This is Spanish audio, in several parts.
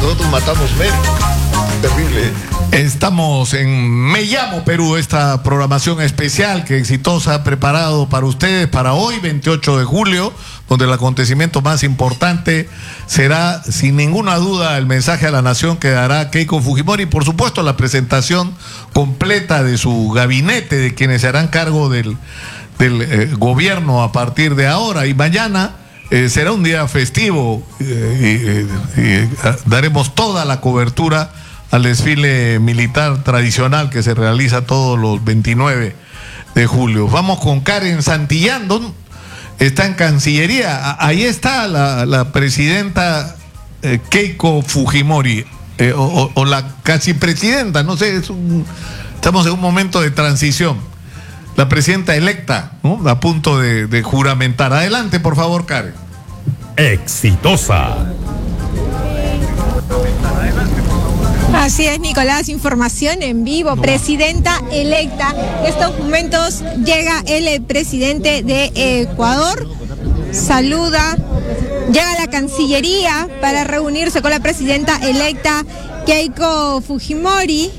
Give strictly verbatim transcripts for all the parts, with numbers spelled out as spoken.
nosotros matamos menos. Terrible, ¿eh? Estamos en Me Llamo Perú, esta programación especial que Exitosa ha preparado para ustedes para hoy, veintiocho de julio, donde el acontecimiento más importante será, sin ninguna duda, el mensaje a la nación que dará Keiko Fujimori y, por supuesto, la presentación completa de su gabinete, de quienes se harán cargo del, del eh, gobierno a partir de ahora. Y mañana eh, será un día festivo eh, y, y, y daremos toda la cobertura al desfile militar tradicional que se realiza todos los veintinueve de julio. Vamos con Karen Santillán, está en Cancillería. Ahí está la, la presidenta eh, Keiko Fujimori, eh, o, o la casi presidenta, no sé, es un, estamos en un momento de transición. La presidenta electa, ¿no?, a punto de, de juramentar. Adelante, por favor, Karen. Exitosa. Así es, Nicolás, información en vivo. Presidenta electa. En estos momentos llega el presidente de Ecuador, saluda, llega a la Cancillería para reunirse con la presidenta electa Keiko Fujimori.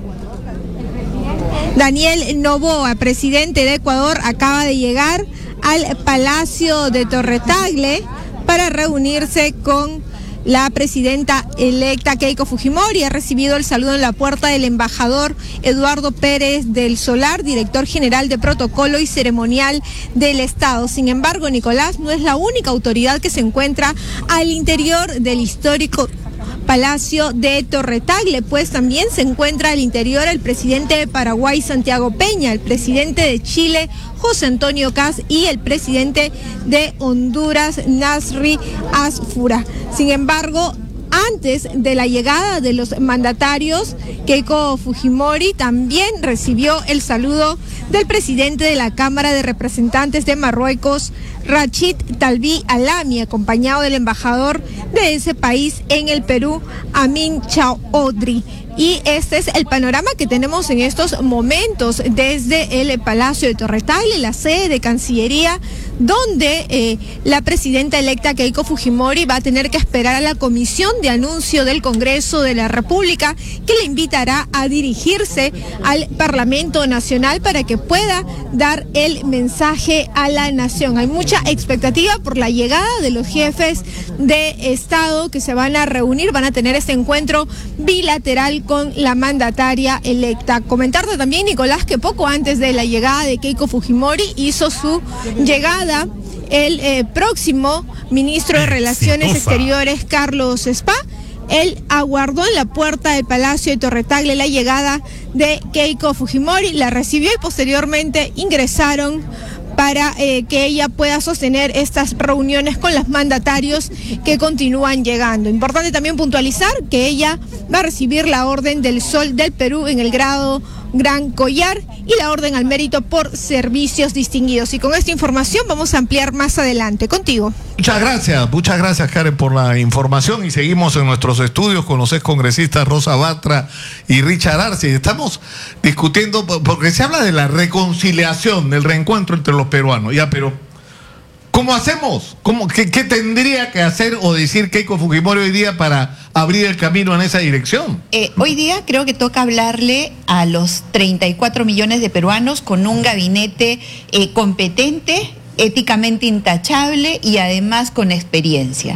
Daniel Noboa, presidente de Ecuador, acaba de llegar al Palacio de Torre Tagle para reunirse con la presidenta electa Keiko Fujimori. Ha recibido el saludo en la puerta del embajador Eduardo Pérez del Solar, director general de Protocolo y Ceremonial del Estado. Sin embargo, Nicolás, no es la única autoridad que se encuentra al interior del histórico Palacio de Torre Tagle, pues también se encuentra al interior el presidente de Paraguay, Santiago Peña, el presidente de Chile, José Antonio Kast, y el presidente de Honduras, Nasri Asfura. Sin embargo, antes de la llegada de los mandatarios, Keiko Fujimori también recibió el saludo del presidente de la Cámara de Representantes de Marruecos, Rachid Talbi Alami, acompañado del embajador de ese país en el Perú, Amin Chaudhry. Y este es el panorama que tenemos en estos momentos desde el Palacio de Torre Tagle, la sede de Cancillería, donde eh, la presidenta electa Keiko Fujimori va a tener que esperar a la Comisión de Anuncio del Congreso de la República, que le invitará a dirigirse al Parlamento Nacional para que pueda dar el mensaje a la nación. Hay mucha expectativa por la llegada de los jefes de Estado que se van a reunir, van a tener este encuentro bilateral con la mandataria electa. Comentarte también, Nicolás, que poco antes de la llegada de Keiko Fujimori hizo su llegada el eh, próximo ministro de Relaciones Exitosa. Exteriores, Carlos Spa. Él aguardó en la puerta del Palacio de Torre Tagle la llegada de Keiko Fujimori, la recibió y posteriormente ingresaron para eh, que ella pueda sostener estas reuniones con los mandatarios que continúan llegando. Importante también puntualizar que ella va a recibir la Orden del Sol del Perú en el grado Gran Collar y la Orden al Mérito por Servicios Distinguidos. Y con esta información vamos a ampliar más adelante. Contigo. Muchas gracias, muchas gracias, Karen, por la información, y seguimos en nuestros estudios con los excongresistas Rosa Batra y Richard Arce. Estamos discutiendo, porque se habla de la reconciliación, del reencuentro entre los peruanos. Ya, pero ¿cómo hacemos? ¿Cómo, qué, qué tendría que hacer o decir Keiko Fujimori hoy día para abrir el camino en esa dirección? Eh, hoy día creo que toca hablarle a los treinta y cuatro millones de peruanos con un gabinete eh, competente, éticamente intachable y además con experiencia.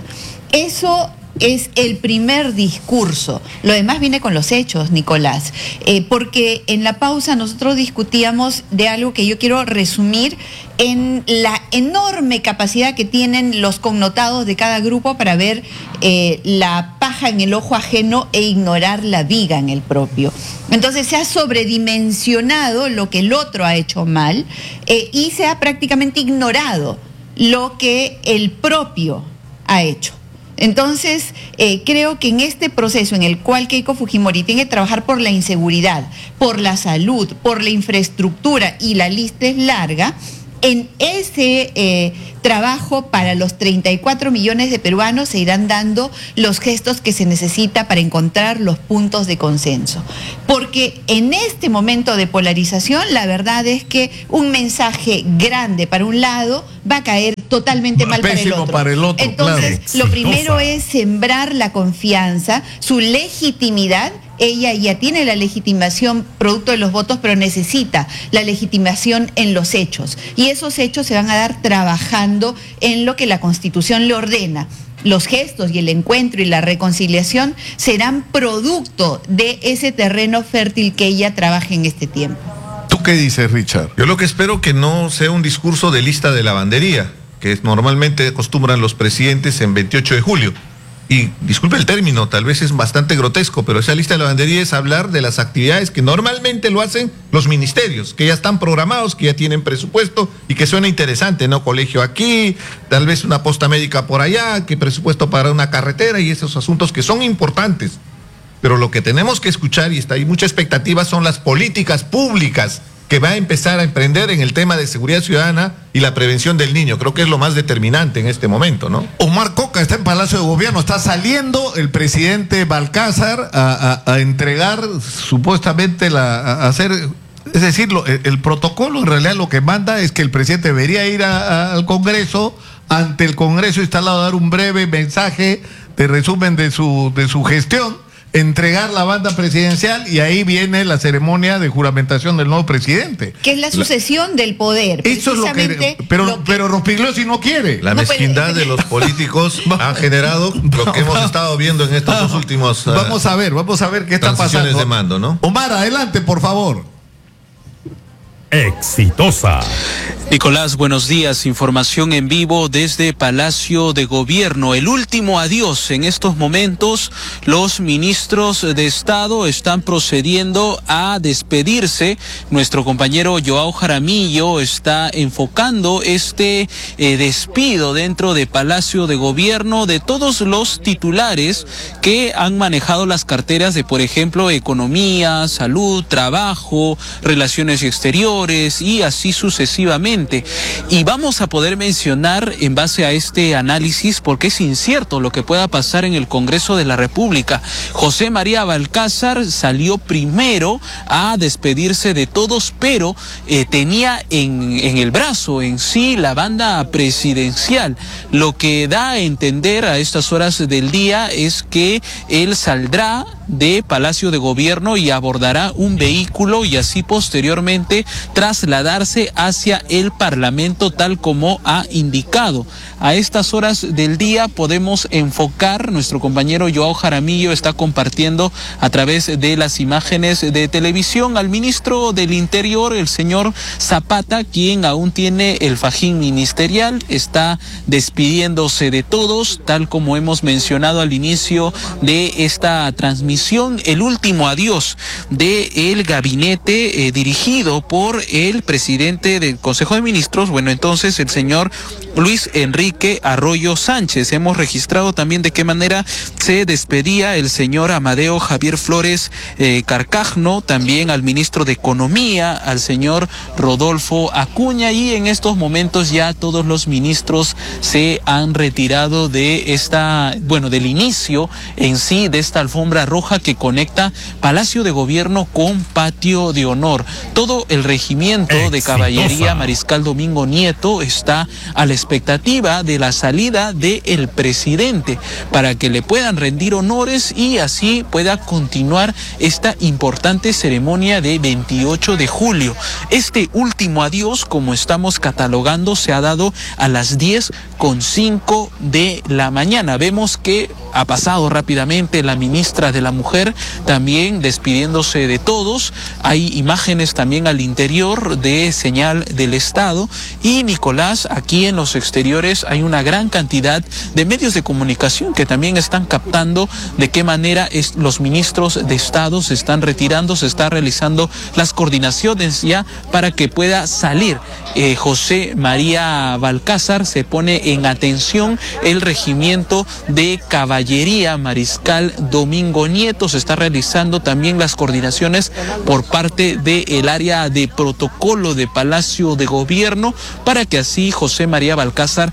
Eso es el primer discurso. Lo demás viene con los hechos, Nicolás. Eh, porque en la pausa nosotros discutíamos de algo que yo quiero resumir en la enorme capacidad que tienen los connotados de cada grupo para ver eh, la paja en el ojo ajeno e ignorar la viga en el propio. Entonces se ha sobredimensionado lo que el otro ha hecho mal eh, y se ha prácticamente ignorado lo que el propio ha hecho. Entonces, eh, creo que en este proceso en el cual Keiko Fujimori tiene que trabajar por la inseguridad, por la salud, por la infraestructura, y la lista es larga, en ese eh, trabajo para los treinta y cuatro millones de peruanos, se irán dando los gestos que se necesita para encontrar los puntos de consenso. Porque en este momento de polarización, la verdad es que un mensaje grande para un lado va a caer totalmente mal para el otro. para el otro. Entonces, claro. lo primero es sembrar la confianza, su legitimidad. Ella ya tiene la legitimación producto de los votos, pero necesita la legitimación en los hechos. Y esos hechos se van a dar trabajando en lo que la Constitución le ordena. Los gestos y el encuentro y la reconciliación serán producto de ese terreno fértil que ella trabaje en este tiempo. ¿Tú qué dices, Richard? Yo lo que espero que no sea un discurso de lista de lavandería, que normalmente acostumbran los presidentes en veintiocho de julio. Y disculpe el término, tal vez es bastante grotesco, pero esa lista de lavandería es hablar de las actividades que normalmente lo hacen los ministerios, que ya están programados, que ya tienen presupuesto y que suena interesante, ¿no? Colegio aquí, tal vez una posta médica por allá, que presupuesto para una carretera y esos asuntos que son importantes. Pero lo que tenemos que escuchar, y está ahí mucha expectativa, son las políticas públicas que va a empezar a emprender en el tema de seguridad ciudadana y la prevención del niño. Creo que es lo más determinante en este momento, ¿no? Omar Coca está en Palacio de Gobierno, está saliendo el presidente Balcázar a, a, a entregar supuestamente la, a hacer, es decir, lo, el, el protocolo en realidad lo que manda es que el presidente debería ir a, a, al Congreso, ante el Congreso instalado, dar un breve mensaje de resumen de su, de su gestión, entregar la banda presidencial y ahí viene la ceremonia de juramentación del nuevo presidente. Que es la sucesión la, del poder. Eso es lo que... Pero, lo que, pero Rospigliosi no quiere. La no, mezquindad pero, de los políticos ha generado lo que hemos estado viendo en estos dos últimos... Uh, vamos a ver, vamos a ver qué está pasando. De mando, ¿no? Omar, adelante, por favor. Exitosa. Nicolás, buenos días. Información en vivo desde Palacio de Gobierno. El último adiós. En estos momentos, los ministros de Estado están procediendo a despedirse. Nuestro compañero Joao Jaramillo está enfocando este eh, despido dentro de Palacio de Gobierno de todos los titulares que han manejado las carteras de, por ejemplo, economía, salud, trabajo, relaciones exteriores y así sucesivamente. Y vamos a poder mencionar en base a este análisis, porque es incierto lo que pueda pasar en el Congreso de la República. José María Balcázar salió primero a despedirse de todos, pero eh, tenía en, en el brazo en sí la banda presidencial. Lo que da a entender a estas horas del día es que él saldrá de Palacio de Gobierno y abordará un vehículo y así posteriormente trasladarse hacia el Parlamento, tal como ha indicado. A estas horas del día podemos enfocar, nuestro compañero Joao Jaramillo está compartiendo a través de las imágenes de televisión al ministro del Interior, el señor Zapata, quien aún tiene el fajín ministerial, está despidiéndose de todos, tal como hemos mencionado al inicio de esta transmisión, el último adiós del gabinete eh, dirigido por el presidente del Consejo de Ministros, bueno, entonces el señor Luis Enrique Arroyo Sánchez. Hemos registrado también de qué manera se despedía el señor Amadeo Javier Flores eh, Carcajno, también al ministro de Economía, al señor Rodolfo Acuña, y en estos momentos ya todos los ministros se han retirado de esta, bueno, del inicio en sí de esta alfombra roja que conecta Palacio de Gobierno con Patio de Honor. Todo el regimiento Exitosa. de Caballería Mariscal Domingo Nieto está a la expectativa de la salida del presidente para que le puedan rendir honores y así pueda continuar esta importante ceremonia de veintiocho de julio. Este último adiós, como estamos catalogando, se ha dado a las diez con cinco de la mañana. Vemos que ha pasado rápidamente la ministra de la Mujer también despidiéndose de todos. Hay imágenes también al interior de señal del Estado. Y Nicolás, aquí en los exteriores hay una gran cantidad de medios de comunicación que también están captando de qué manera es, los ministros de Estado se están retirando, se están realizando las coordinaciones ya para que pueda salir eh, José María Balcázar. Se pone en atención el regimiento de Caballería Mariscal Domingo Nieto. Nieto. Se está realizando también las coordinaciones por parte del área de protocolo de Palacio de Gobierno para que así José María Balcázar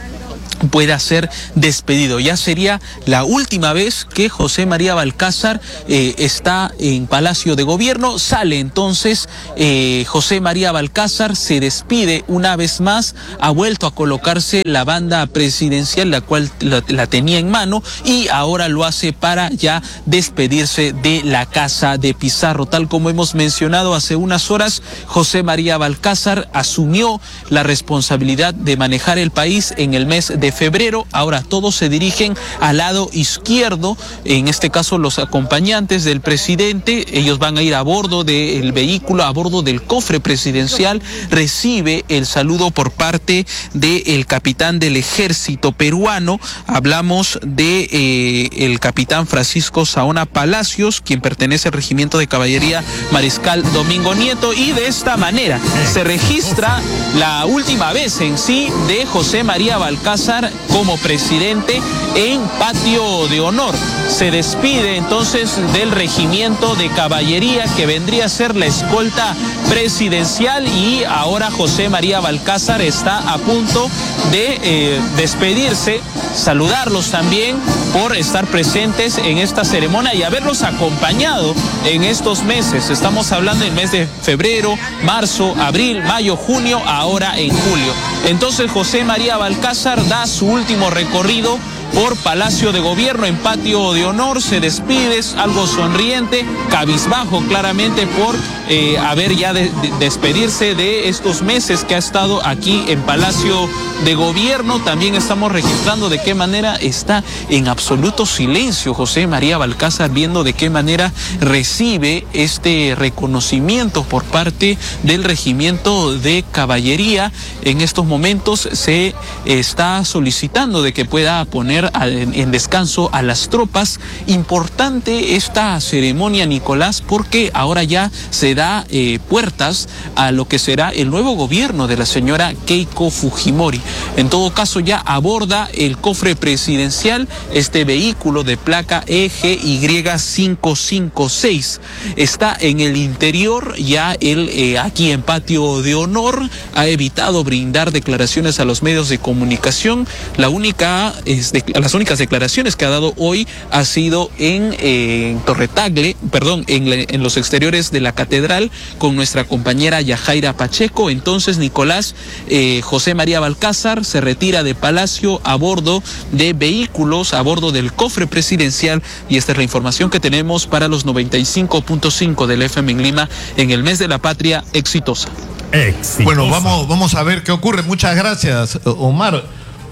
pueda ser despedido. Ya sería la última vez que José María Balcázar eh, está en Palacio de Gobierno. Sale entonces eh, José María Balcázar, se despide una vez más, ha vuelto a colocarse la banda presidencial, la cual la, la tenía en mano, y ahora lo hace para ya despedirse de la Casa de Pizarro. Tal como hemos mencionado hace unas horas, José María Balcázar asumió la responsabilidad de manejar el país en el mes de febrero. Ahora todos se dirigen al lado izquierdo, en este caso los acompañantes del presidente. Ellos van a ir a bordo del vehículo, a bordo del cofre presidencial. Recibe el saludo por parte del capitán del ejército peruano. Hablamos de eh, el capitán Francisco Saona Palacios, quien pertenece al regimiento de caballería Mariscal Domingo Nieto, y de esta manera se registra la última vez en sí de José María Balcázar como presidente en Patio de Honor. Se despide entonces del regimiento de caballería que vendría a ser la escolta presidencial, y ahora José María Balcázar está a punto de eh, despedirse, saludarlos también por estar presentes en esta ceremonia y haberlos acompañado en estos meses. Estamos hablando del mes de febrero, marzo, abril, mayo, junio, ahora en julio. Entonces José María Balcázar da su último recorrido por Palacio de Gobierno en Patio de Honor. Se despide, algo sonriente, cabizbajo claramente por eh, haber ya de, de despedirse de estos meses que ha estado aquí en Palacio de Gobierno. También estamos registrando de qué manera está en absoluto silencio José María Balcázar, viendo de qué manera recibe este reconocimiento por parte del regimiento de caballería. En estos momentos se está solicitando de que pueda poner en descanso a las tropas. Importante esta ceremonia, Nicolás, porque ahora ya se da eh, puertas a lo que será el nuevo gobierno de la señora Keiko Fujimori. En todo caso, ya aborda el cofre presidencial este vehículo de placa E G Y cinco cinco seis. Está en el interior, ya él eh, aquí en Patio de Honor ha evitado brindar declaraciones a los medios de comunicación. La única es de, las únicas declaraciones que ha dado hoy ha sido en, eh, en Torre Tagle, perdón, en, en los exteriores de la catedral con nuestra compañera Yajaira Pacheco. Entonces, Nicolás, eh, José María Balcázar se retira de Palacio a bordo de vehículos, a bordo del cofre presidencial, y esta es la información que tenemos para los noventa y cinco punto cinco del F M en Lima en el mes de la patria exitosa. Exitosa. Bueno, vamos, vamos a ver qué ocurre. Muchas gracias, Omar.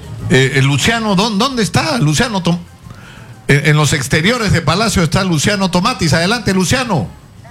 Eh, Luciano, ¿dónde está Luciano? Tom en, en los exteriores de Palacio está Luciano Tomatis. Adelante, Luciano.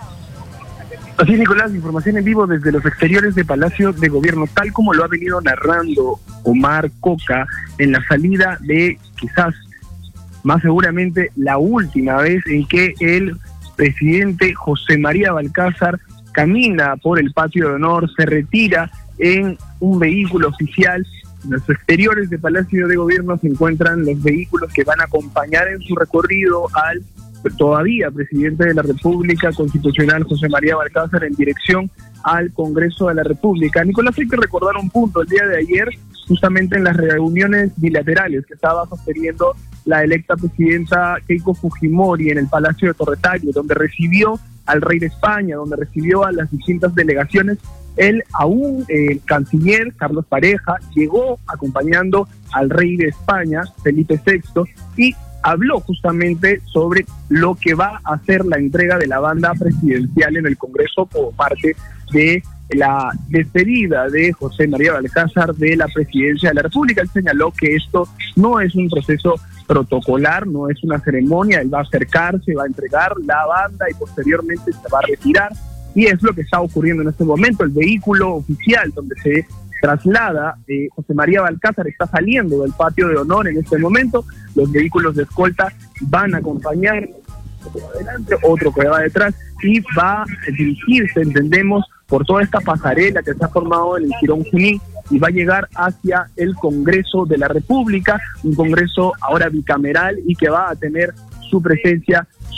Así es, Nicolás, información en vivo desde los exteriores de Palacio de Gobierno, tal como lo ha venido narrando Omar Coca en la salida de, quizás, más seguramente, la última vez en que el presidente José María Balcázar camina por el Patio de Honor, se retira en un vehículo oficial. En los exteriores de Palacio de Gobierno se encuentran los vehículos que van a acompañar en su recorrido al todavía presidente de la República Constitucional, José María Balcázar, en dirección al Congreso de la República. Nicolás, hay que recordar un punto. El día de ayer, justamente en las reuniones bilaterales que estaba sosteniendo la electa presidenta Keiko Fujimori en el Palacio de Torre Tagle, donde recibió al rey de España, donde recibió a las distintas delegaciones, él, aún el eh, canciller Carlos Pareja, llegó acompañando al rey de España, Felipe sexto, y habló justamente sobre lo que va a ser la entrega de la banda presidencial en el Congreso por parte de la despedida de José María Balcázar de la presidencia de la República. Él señaló que esto no es un proceso protocolar, no es una ceremonia. Él va a acercarse, va a entregar la banda y posteriormente se va a retirar, y es lo que está ocurriendo en este momento. El vehículo oficial donde se traslada eh, José María Balcázar está saliendo del Patio de Honor en este momento. Los vehículos de escolta van a acompañar, otro adelante, otro que va detrás, y va a dirigirse, entendemos, por toda esta pasarela que se ha formado en el Jirón Junín, y va a llegar hacia el Congreso de la República, un Congreso ahora bicameral y que va a tener su presencia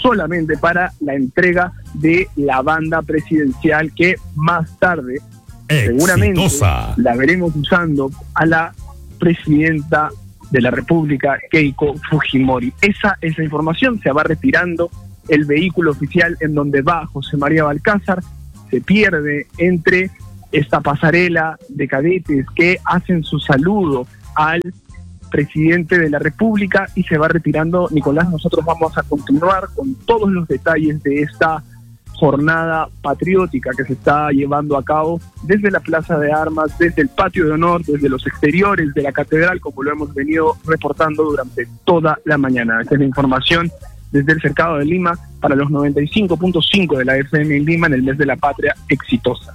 solamente para la entrega de la banda presidencial que más tarde seguramente Exitosa. la veremos usando a la presidenta de la República, Keiko Fujimori. Esa es la información. Se va retirando el vehículo oficial en donde va José María Balcázar, se pierde entre esta pasarela de cadetes que hacen su saludo al presidente de la República y se va retirando. Nicolás, nosotros vamos a continuar con todos los detalles de esta jornada patriótica que se está llevando a cabo desde la Plaza de Armas, desde el Patio de Honor, desde los exteriores de la Catedral, como lo hemos venido reportando durante toda la mañana. Esta es la información desde el Cercado de Lima para los noventa y cinco punto cinco de la F M en Lima en el mes de la patria exitosa.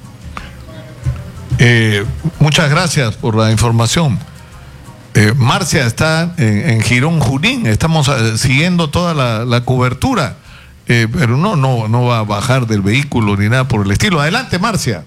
Eh, muchas gracias por la información. Eh, Marcia está en, en Girón Junín, estamos eh, siguiendo toda la, la cobertura. Eh, pero no, no, no va a bajar del vehículo ni nada por el estilo. Adelante, Marcia.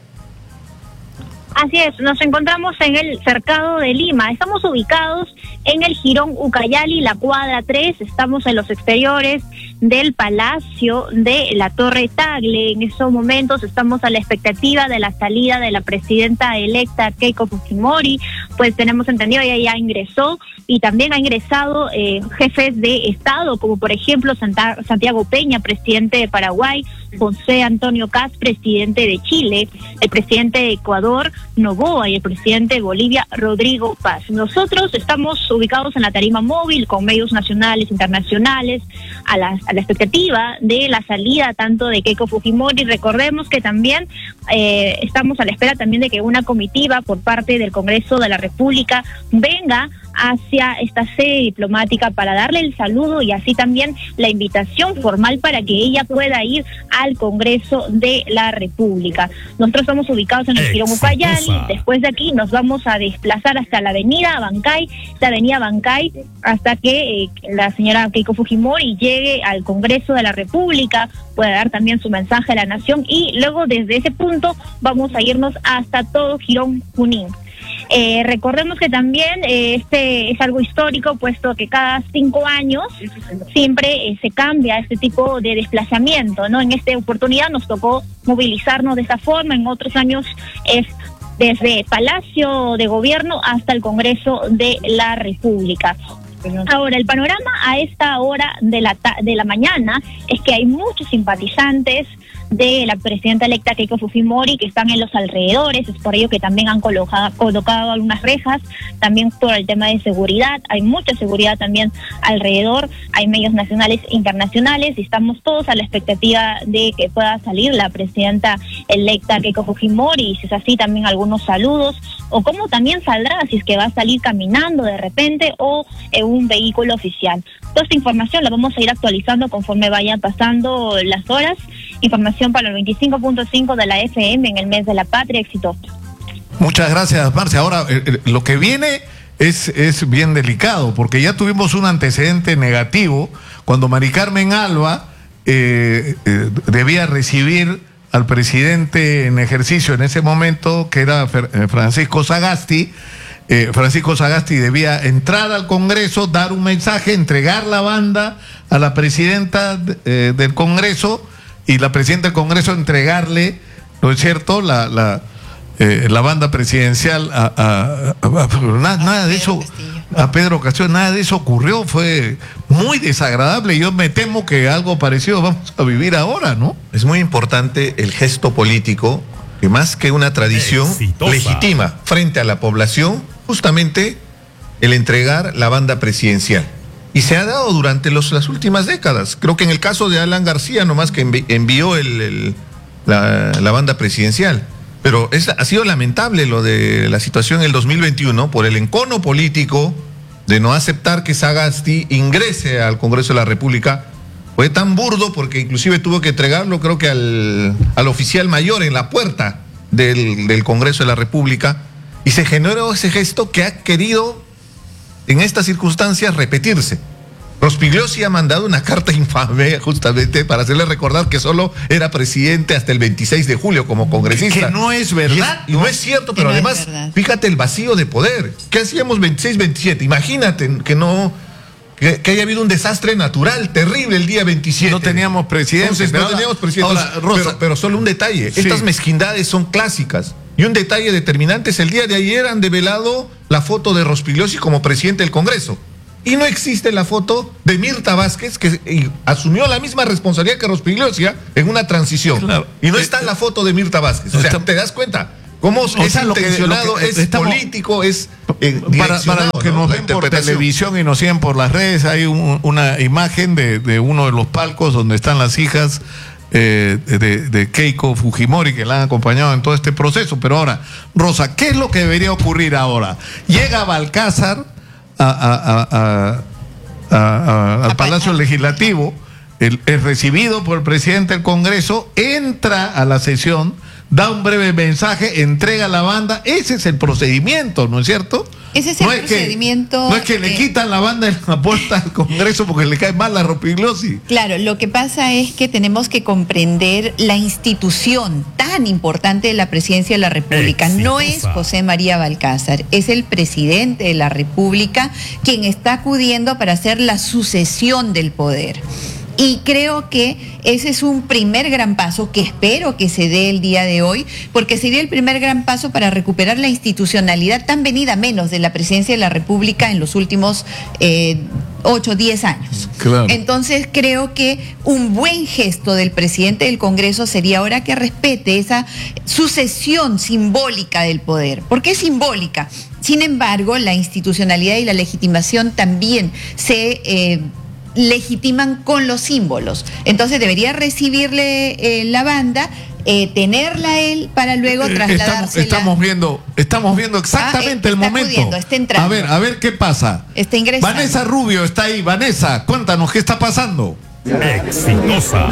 Así es, nos encontramos en el Cercado de Lima. Estamos ubicados en el Jirón Ucayali, la cuadra tres. Estamos en los exteriores del Palacio de la Torre Tagle. En estos momentos estamos a la expectativa de la salida de la presidenta electa Keiko Fujimori. Pues tenemos entendido, ella ya ingresó y también ha ingresado eh, jefes de Estado, como por ejemplo Santa, Santiago Peña, presidente de Paraguay, José Antonio Kast, presidente de Chile, el presidente de Ecuador, Noboa, y el presidente de Bolivia, Rodrigo Paz. Nosotros estamos ubicados en la tarima móvil con medios nacionales, internacionales, a la, a la expectativa de la salida tanto de Keiko Fujimori. Recordemos que también eh, estamos a la espera también de que una comitiva por parte del Congreso de la República venga hacia esta sede diplomática para darle el saludo y así también la invitación formal para que ella pueda ir al Congreso de la República. Nosotros estamos ubicados en el Jirón Ucayali. Después de aquí nos vamos a desplazar hasta la avenida Bancay, la avenida Bancay, hasta que eh, la señora Keiko Fujimori llegue al Congreso de la República, pueda dar también su mensaje a la nación y luego desde ese punto vamos a irnos hasta todo Girón Junín. Eh, recordemos que también eh, este es algo histórico, puesto que cada cinco años siempre eh, se cambia este tipo de desplazamiento, ¿no? En esta oportunidad nos tocó movilizarnos de esta forma, en otros años es desde Palacio de Gobierno hasta el Congreso de la República. Ahora, el panorama a esta hora de la, de la mañana es que hay muchos simpatizantes de la presidenta electa Keiko Fujimori que están en los alrededores. Es por ello que también han colocado, colocado algunas rejas, también por el tema de seguridad. Hay mucha seguridad también alrededor, hay medios nacionales e internacionales y estamos todos a la expectativa de que pueda salir la presidenta electa Keiko Fujimori, y si es así también algunos saludos, o cómo también saldrá, si es que va a salir caminando de repente o en un vehículo oficial. Toda esta información la vamos a ir actualizando conforme vayan pasando las horas. Información para el veinticinco punto cinco de la F M en el mes de la patria exitosa. Muchas gracias, Marcia. Ahora, eh, lo que viene es, es bien delicado, porque ya tuvimos un antecedente negativo cuando Mari Carmen Alba eh, eh, debía recibir al presidente en ejercicio en ese momento, que era Francisco Sagasti. Eh, Francisco Sagasti debía entrar al Congreso, dar un mensaje, entregar la banda a la presidenta eh, del Congreso, y la presidenta del Congreso entregarle, ¿no es cierto?, la, la, eh, la banda presidencial a, a, a, a, a nada, nada de eso, a Pedro Castillo, nada de eso ocurrió, fue muy desagradable. Yo me temo que algo parecido vamos a vivir ahora, ¿no? Es muy importante el gesto político, que más que una tradición Exitosa. legitima frente a la población, justamente el entregar la banda presidencial. Y se ha dado durante los, las últimas décadas. Creo que en el caso de Alan García, nomás que envi, envió el, el, la, la banda presidencial. Pero es, ha sido lamentable lo de la situación en el dos mil veintiuno por el encono político de no aceptar que Sagasti ingrese al Congreso de la República. Fue tan burdo porque inclusive tuvo que entregarlo, creo que al, al oficial mayor en la puerta del, del Congreso de la República. Y se generó ese gesto que ha querido en estas circunstancias repetirse. Rospigliosi ha mandado una carta infame justamente para hacerle recordar que solo era presidente hasta el veintiséis de julio como congresista. Que no es verdad. Y, es, y no es cierto, pero no además, fíjate el vacío de poder. ¿Qué hacíamos veintiséis, veintisiete? Imagínate que no, que, que haya habido un desastre natural terrible el día veintisiete. No teníamos presidente. Entonces, no ahora, teníamos presidente. Ahora, Rosa, pero, pero solo un detalle. Sí. Estas mezquindades son clásicas. Y un detalle determinante es el día de ayer han develado la foto de Rospigliosi como presidente del Congreso. Y no existe la foto de Mirta Vázquez, que y, asumió la misma responsabilidad que Rospigliosi en una transición. Claro. Y no eh, está la foto de Mirta Vázquez. O sea, está, ¿te das cuenta? ¿Cómo es intencionado, es estamos, político, es eh, para, para los que ¿no? nos ven por televisión y nos siguen por las redes, hay un, una imagen de, de uno de los palcos donde están las hijas eh, de, de Keiko Fujimori, que la han acompañado en todo este proceso. Pero ahora, Rosa, ¿qué es lo que debería ocurrir ahora? Llega Balcázar a, a, a, a, a, a, al Palacio Legislativo, el, es recibido por el presidente del Congreso, entra a la sesión, da un breve mensaje, entrega la banda. Ese es el procedimiento, ¿no es cierto? Ese es el no es procedimiento. Que, no es que le quitan la banda en la puerta al Congreso porque le cae mal la Rospigliosi. Claro, lo que pasa es que tenemos que comprender la institución tan importante de la Presidencia de la República. Exitosa. No es José María Balcázar, es el presidente de la República quien está acudiendo para hacer la sucesión del poder. Y creo que ese es un primer gran paso que espero que se dé el día de hoy, porque sería el primer gran paso para recuperar la institucionalidad tan venida menos de la Presidencia de la República en los últimos eh, ocho, diez años. Claro. Entonces creo que un buen gesto del presidente del Congreso sería ahora que respete esa sucesión simbólica del poder. ¿Por qué simbólica? Sin embargo, la institucionalidad y la legitimación también se Eh, legitiman con los símbolos. Entonces debería recibirle eh, la banda, eh, tenerla él para luego trasladársela. Estamos, estamos viendo, estamos viendo exactamente ah, el momento. Acudiendo, está entrando. A ver, a ver qué pasa. Está ingresando. Vanessa Rubio está ahí. Vanessa, cuéntanos qué está pasando. Exitosa.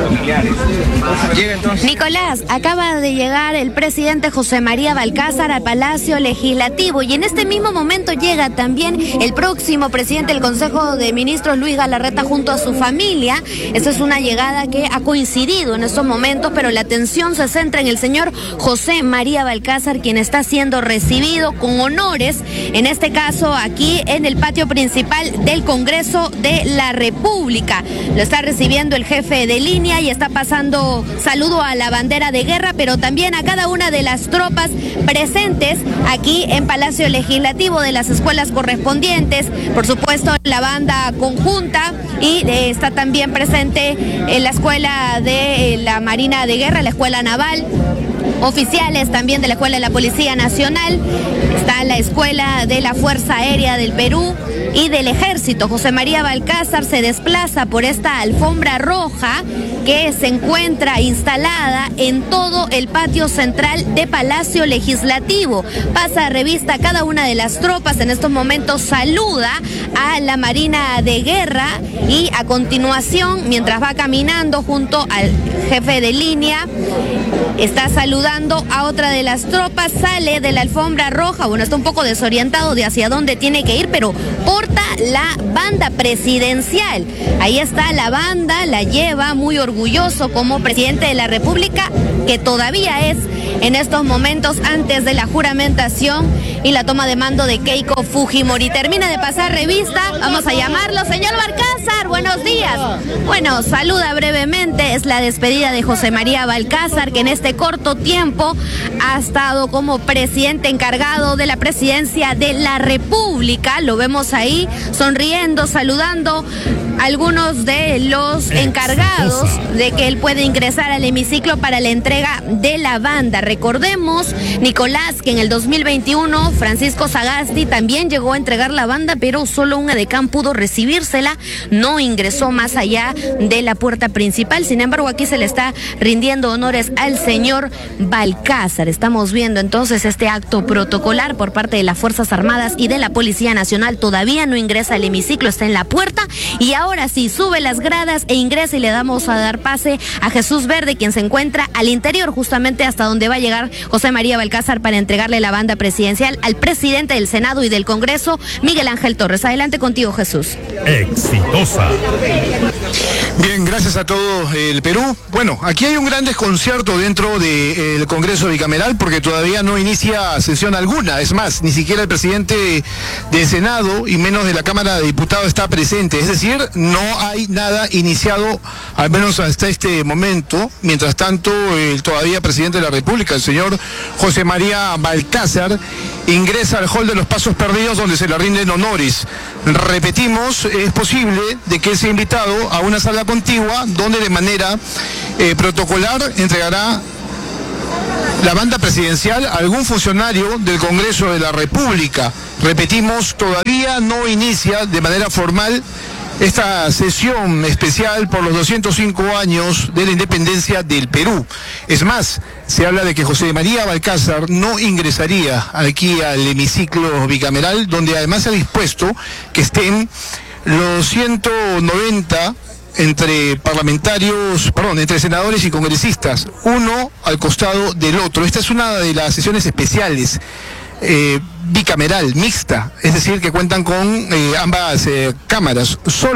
Nicolás, acaba de llegar el presidente José María Balcázar al Palacio Legislativo y en este mismo momento llega también el próximo presidente del Consejo de Ministros, Luis Galarreta, junto a su familia. Esta es una llegada que ha coincidido en estos momentos, pero la atención se centra en el señor José María Balcázar, quien está siendo recibido con honores, en este caso aquí en el patio principal del Congreso de la República. Lo está recibiendo el jefe de línea y está pasando saludo a la bandera de guerra, pero también a cada una de las tropas presentes aquí en Palacio Legislativo, de las escuelas correspondientes, por supuesto la banda conjunta, y eh, está también presente en la escuela de eh, la Marina de Guerra, la escuela naval, oficiales también de la Escuela de la Policía Nacional, está la Escuela de la Fuerza Aérea del Perú y del Ejército. José María Balcázar se desplaza por esta alfombra roja que se encuentra instalada en todo el patio central de Palacio Legislativo. Pasa a revista a cada una de las tropas, en estos momentos saluda a la Marina de Guerra y a continuación, mientras va caminando junto al jefe de línea, está saludando a otra de las tropas, sale de la alfombra roja, bueno, está un poco desorientado de hacia dónde tiene que ir, pero porta la banda presidencial. Ahí está la banda, la lleva muy orgulloso como presidente de la República, que todavía es en estos momentos antes de la juramentación y la toma de mando de Keiko Fujimori. Termina de pasar revista, vamos a llamarlo. Señor Balcázar, buenos días. Bueno, saluda brevemente, es la despedida de José María Balcázar, que en este corto tiempo ha estado como presidente encargado de la presidencia de la República. Lo vemos ahí sonriendo, saludando a algunos de los encargados de que él pueda ingresar al hemiciclo para la entrega de la banda. Recordemos, Nicolás, que en el dos mil veintiuno Francisco Sagasti también llegó a entregar la banda, pero solo un edecán pudo recibírsela, no ingresó más allá de la puerta principal. Sin embargo, aquí se le está rindiendo honores al señor Balcázar. Estamos viendo entonces este acto protocolar por parte de las Fuerzas Armadas y de la Policía Nacional. Todavía no ingresa al hemiciclo, está en la puerta y ahora sí sube las gradas e ingresa, y le damos a dar pase a Jesús Verde, quien se encuentra al interior, justamente hasta donde va a llegar José María Balcázar para entregarle la banda presidencial al presidente del Senado y del Congreso, Miguel Ángel Torres. Adelante contigo, Jesús. Exitosa. Bien, gracias. gracias a todo el Perú. Bueno, aquí hay un gran desconcierto dentro del Congreso bicameral porque todavía no inicia sesión alguna. Es más, ni siquiera el presidente del Senado y menos de la Cámara de Diputados está presente. Es decir, no hay nada iniciado, al menos hasta este momento. Mientras tanto, el todavía presidente de la República, el señor José María Balcázar, ingresa al hall de los Pasos Perdidos donde se le rinden honores. Repetimos, es posible de que sea invitado a una sala contigua donde de manera eh, protocolar entregará la banda presidencial a algún funcionario del Congreso de la República. Repetimos, todavía no inicia de manera formal esta sesión especial por los doscientos cinco años de la independencia del Perú. Es más, se habla de que José María Balcázar no ingresaría aquí al hemiciclo bicameral, donde además se ha dispuesto que estén los ciento noventa entre parlamentarios, perdón, entre senadores y congresistas, uno al costado del otro. Esta es una de las sesiones especiales eh, bicameral, mixta, es decir, que cuentan con eh, ambas eh, cámaras. Solo